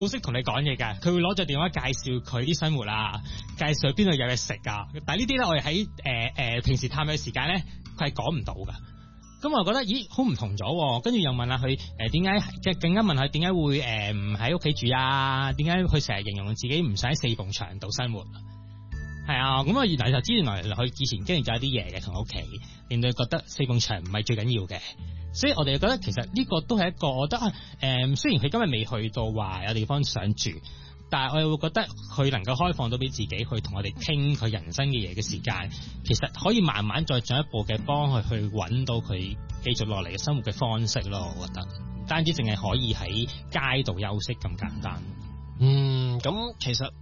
好識同你講嘢㗎，佢會攞咗電話介紹佢啲生活啊，介紹邊度有嘢食啊。但係呢啲咧，我哋喺平時探佢時間咧，佢係講唔到㗎。咁我覺得，咦，好唔同咗。跟住又問下佢點解，即係更加問佢點解會唔喺屋企住啊？點解佢成日形容自己唔想喺四埲牆度生活？係啊，咁啊，原來就知原來佢以前經歷咗一啲嘢嘅同屋企，令到佢覺得四埲牆唔係最緊要嘅。所以我哋覺得其實呢個都係一個，我覺得雖然佢今日未去到話有地方想住，但係我又會覺得佢能夠開放到俾自己去同我哋傾佢人生嘅嘢嘅時間，其實可以慢慢再進一步嘅幫佢去揾到佢繼續落嚟嘅生活嘅方式咯。我覺得唔單止淨係可以喺街度休息咁簡單。 咁其實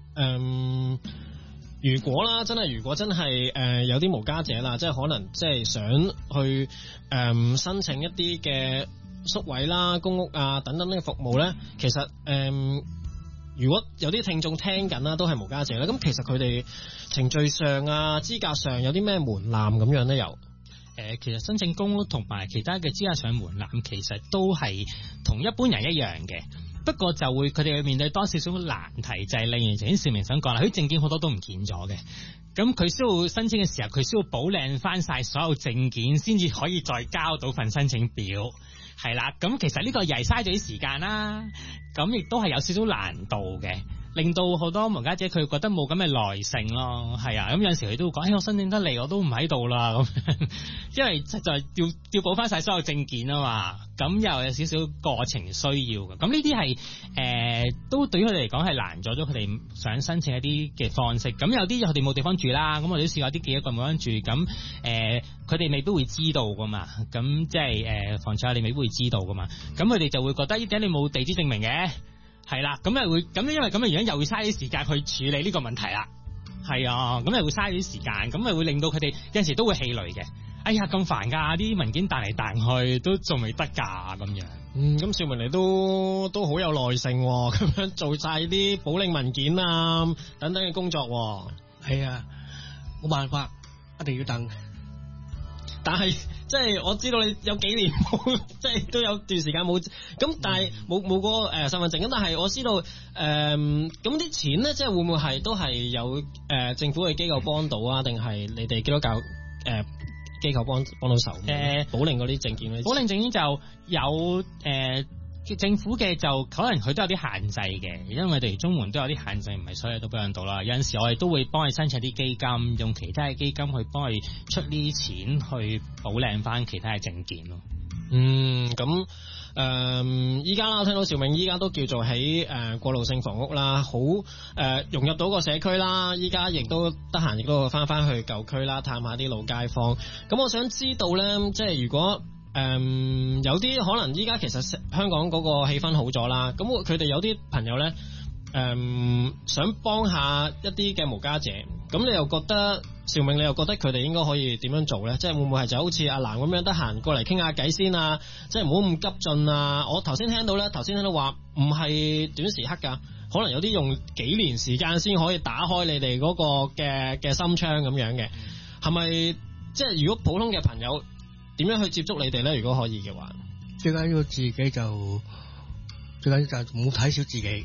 如果真係有啲無家者啦，即係可能即係想去申請一啲嘅宿位啦、公屋啊等等呢個服務咧，其實如果有啲聽眾聽緊啦，都係無家者啦，咁其實佢哋程序上啊、資格上有啲咩門檻咁樣咧？又其實申請公屋同埋其他嘅資格上門檻，其實都係同一般人一樣嘅。不過就會佢哋會面對多少少難題，就係例如頭先少明想講啦，佢啲證件好多都唔見咗嘅，咁佢需要申請嘅時候，佢需要補領翻晒所有證件，先至可以再交到份申請表，係啦。咁其實呢個又係嘥咗啲時間啦，咁亦都係有少少難度嘅，令到好多無家姐佢覺得冇咁嘅耐性咯，係啊。咁有陣時佢都會講，我申請得嚟我都唔喺度啦，咁因為實在要補翻晒所有證件啊嘛，咁又有少少過程需要嘅。咁呢啲係都對於佢哋嚟講係難咗佢哋想申請一啲嘅方式。咁有啲佢哋冇地方住啦，咁我哋都試過啲幾個冇地方住，咁佢哋未必會知道噶嘛，咁即係房署你未必會知道噶嘛，咁佢哋就會覺得呢點你冇地址證明嘅。係啦，咁又會咁，因為咁嘅原因又會嘥啲時間去處理呢個問題啦。係啊，咁又會嘥啲時間，咁咪會令到佢哋有陣時都會氣餒嘅。哎呀，咁煩㗎，啲文件彈嚟彈去都仲未得㗎咁樣。 咁少明你都好有耐性喎，咁樣做晒啲補領文件啊等等嘅工作喎。 係啊，冇辦法，一定要等。 但係即係我知道你有幾年冇，即係都有段時間冇咁，但係冇嗰個身份證咁。但係我知道咁啲錢咧，即係會唔會係都係有政府嘅機構幫到啊？定係你哋基督教機構幫到手？補領嗰啲證件咧， 補領證件就有政府嘅就可能佢都有啲限制嘅，因為例如綜援都有啲限制，唔係所有都幫得到啦。有陣時我哋都會幫佢申請啲基金，用其他嘅基金去幫佢出呢啲錢去補領翻其他嘅證件咯。 咁依家啦，我聽到兆銘依家都叫做喺過渡性房屋啦，好融入到個社區啦。依家亦都得閒，亦都翻去舊區啦，探下啲老街坊。咁我想知道咧，即係如果有啲可能依家其實香港嗰個氣氛好咗啦，咁佢哋有啲朋友咧想幫下一啲嘅無家者，咁你又覺得兆銘，你又覺得佢哋應該可以點樣做咧？即係會唔會係就好似阿蘭咁樣得閒過嚟傾下偈先啊？即係唔好咁急進啊！我頭先聽到話唔係短時刻噶，可能有啲用幾年時間先可以打開你哋嗰個嘅心窗咁樣嘅，係咪？即係如果普通嘅朋友點樣去接觸你哋咧？如果可以嘅話， 最緊要自己就唔好睇小自己。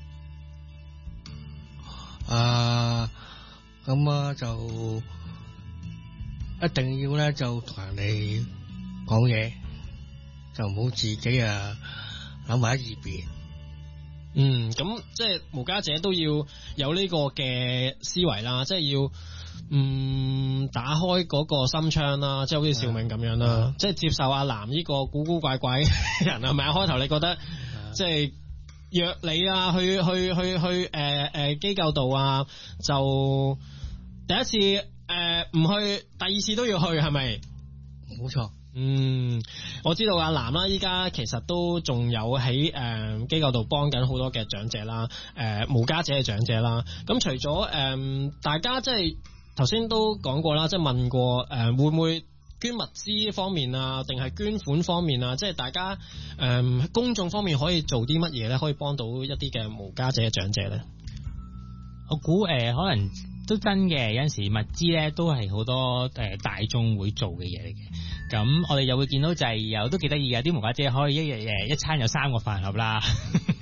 咁就一定要咧就同人哋講嘢，就唔好自己諗埋喺二邊。 咁即係無家者都要有呢個嘅思維啦，即係要打開嗰個心窗啦，即係好似兆銘咁樣啦，即係接受阿南呢個古古怪怪嘅人係咪？開頭你覺得即係約你啊，去機構度啊，就第一次唔去，第二次都要去，係咪？ 冇錯。 我知道阿南啦，依家其實都仲有喺機構度幫緊好多嘅長者啦，無家者嘅長者啦。咁除咗大家即係頭先都講過啦，即係問過會唔會捐物資方面啊，定係捐款方面啊？即係大家公眾方面可以做啲乜嘢咧？可以幫到一啲嘅無家者嘅長者咧？ 我估可能都真嘅，有陣時物資咧都係好多大眾會做嘅嘢嚟嘅。咁我哋又會見到就係有都幾得意嘅，啲無家者可以一日一餐有3個飯盒啦。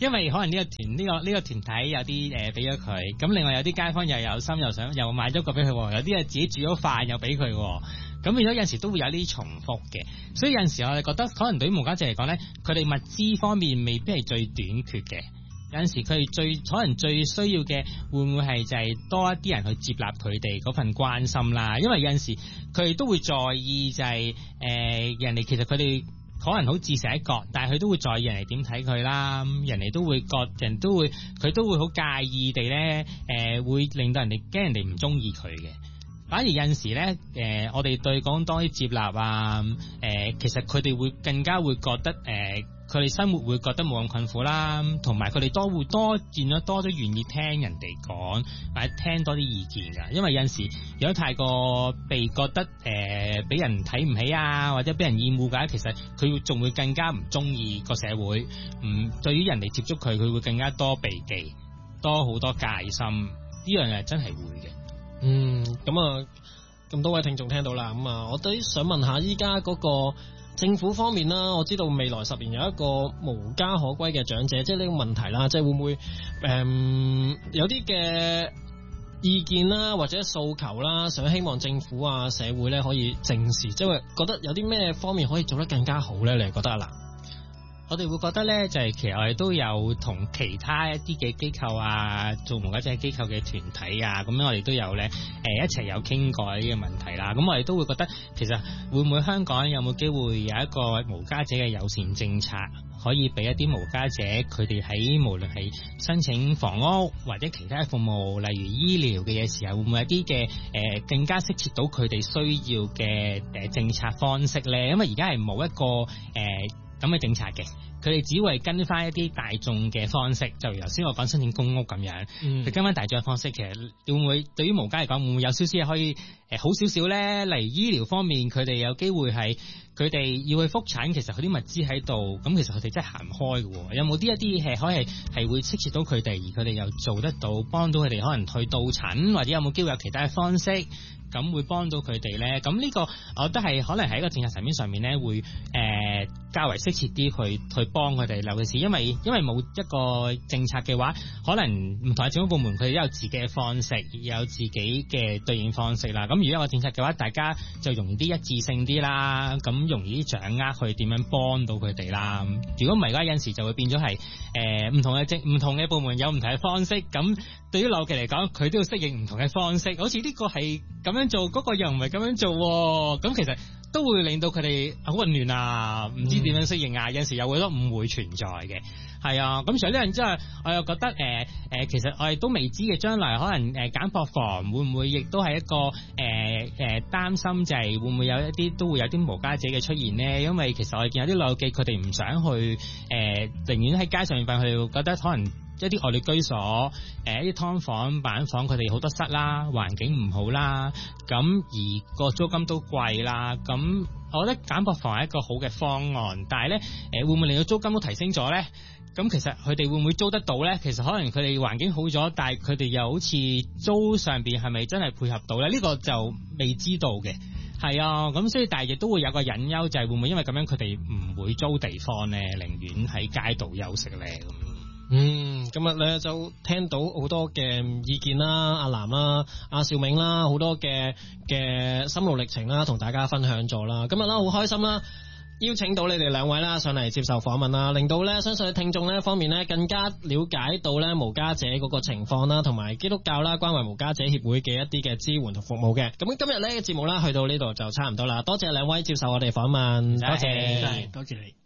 因為可能呢個團體有啲俾咗佢，咁另外有啲街坊又有心又想又買咗個俾佢，有啲係自己煮咗飯又俾佢，咁變咗有陣時都會有啲重複嘅，所以有陣時我哋覺得可能對於無家者嚟講咧，佢哋物資方面未必係最短缺嘅。有陣時佢哋可能最需要嘅會唔會係就係多一啲人去接納佢哋嗰份關心啦？因為有陣時佢哋都會在意就係人哋其實佢哋可能好自成一角，但係佢都會在意人哋點睇佢啦。人哋都會佢都會好介意地咧會令到人哋驚人哋唔中意佢嘅。反而有陣時咧我哋對講多啲接納啊其實佢哋會更加會覺得佢哋生活會覺得冇咁困苦啦，同埋佢哋會多見咗多咗願意聽人哋講，或者聽多啲意見㗎。因為有陣時如果太過被覺得俾人睇唔起啊，或者俾人厭惡㗎，其實佢仲會更加唔中意個社會。對於人哋接觸佢會更加多避忌，多好多戒心。呢樣嘢真係會嘅。 咁多位聽眾聽到啦，我都想問下依家嗰個政府方面啦，我知道未來10年有一個無家可歸嘅長者，即係呢個問題啦，即係會唔會有啲嘅意見啦，或者訴求啦，想希望政府啊社會咧可以正視，即係覺得有啲咩方面可以做得更加好咧？你係覺得啊嗱？ 我哋會覺得咧，就係其實我哋都有同其他一啲嘅機構啊，做無家者機構嘅團體啊，咁樣我哋都有咧，一齊有傾過呢個問題啦。咁我哋都會覺得，其實會唔會香港有冇機會有一個無家者嘅友善政策，可以俾一啲無家者佢哋喺無論係申請房屋或者其他服務，例如醫療嘅嘢時候，會唔會有啲嘅更加適切到佢哋需要嘅政策方式咧？因為而家係冇一個咁嘅政策嘅，佢哋只會跟翻一啲大眾嘅方式，就如頭先我講申請公屋咁樣，佢跟翻大眾嘅方式，其實會唔會對於無家嚟講，會唔會有少少嘢可以好少少咧？例如醫療方面，佢哋有機會係佢哋要去復診，其實佢啲物資喺度，咁其實佢哋真係行唔開嘅。有冇啲一啲係可以係會適切到佢哋，而佢哋又做得到，幫到佢哋可能去到診，或者有冇機會有其他嘅方式？咁會幫到佢哋咧，咁呢個我覺得係可能喺一個政策層面上面咧，會較為適切啲去幫佢哋。尤其是因為冇一個政策嘅話，可能唔同嘅政府部門佢哋都有自己嘅方式，有自己嘅對應方式啦。咁如果有個政策嘅話，大家就容易啲一致性啲啦，咁容易啲掌握去點樣幫到佢哋啦。如果唔係嘅話，有陣時就會變咗係唔同嘅部門有唔同嘅方式，咁對於老期嚟講，佢都要適應唔同嘅方式，好似呢個係咁樣做，嗰個又唔係咁樣做，咁其實都會令到佢哋好混亂啊，唔知點樣適應啊，有陣時有好多誤會存在嘅，係啊，咁除咗呢樣之外，我又覺得其實我哋都未知嘅將來可能簡樸房會唔會亦都係一個擔心，就係會唔會有一啲都會有啲無家者嘅出現呢？因為其實我哋見有啲老記佢哋唔想去寧願喺街上面瞓，佢哋會覺得可能一啲惡劣居所，一啲劏房、板房，佢哋好多室啦，環境唔好啦，咁而個租金都貴啦，咁我覺得簡樸房係一個好嘅方案，但係咧會唔會令到租金都提升咗咧？咁其實佢哋會唔會租得到咧？其實可能佢哋環境好咗，但係佢哋又好似租上邊係咪真係配合到咧？呢個就未知道嘅。係啊，咁所以但係亦都會有個隱憂，就係會唔會因為咁樣佢哋唔會租地方咧，寧願喺街度休息咧咁。 今日咧就聽到好多嘅意見啦，阿南啦、阿兆銘啦，好多嘅心路歷程啦，同大家分享咗啦。今日啦好開心啦，邀請到你哋兩位啦上嚟接受訪問啦，令到咧相信聽眾咧方面咧更加了解到咧無家者嗰個情況啦，同埋基督教啦關懷無家者協會嘅一啲嘅支援同服務嘅。咁今日咧嘅節目啦去到呢度就差唔多啦，多謝兩位接受我哋訪問，多謝你。